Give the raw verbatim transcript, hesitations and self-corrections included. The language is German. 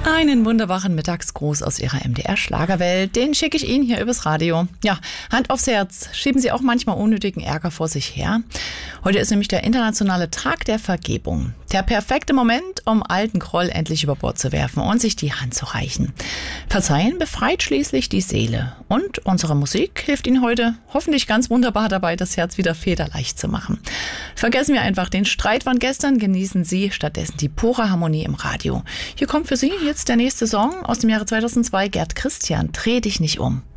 Einen wunderbaren Mittagsgruß aus Ihrer M D R-Schlagerwelt, den schicke ich Ihnen hier übers Radio. Ja, Hand aufs Herz, schieben Sie auch manchmal unnötigen Ärger vor sich her? Heute ist nämlich der internationale Tag der Vergebung. Der perfekte Moment, um alten Groll endlich über Bord zu werfen und sich die Hand zu reichen. Verzeihen befreit schließlich die Seele. Und unsere Musik hilft Ihnen heute hoffentlich ganz wunderbar dabei, das Herz wieder federleicht zu machen. Vergessen wir einfach den Streit von gestern, genießen Sie stattdessen die pure Harmonie im Radio. Hier kommt für Sie jetzt der nächste Song aus dem Jahre zweitausendzwei, Gerd Christian, Dreh dich nicht um.